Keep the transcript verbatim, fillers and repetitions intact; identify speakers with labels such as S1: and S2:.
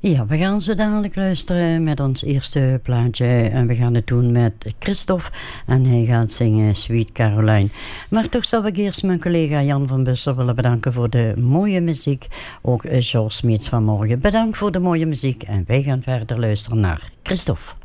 S1: Ja, we gaan zo dadelijk luisteren met ons eerste plaatje. En we gaan het doen met Christophe. En hij gaat zingen Sweet Caroline. Maar toch zou ik eerst mijn collega Jan van Bussel willen bedanken voor de mooie muziek. Ook George Smeets vanmorgen. Bedankt voor de mooie muziek. En wij gaan verder luisteren naar Christophe.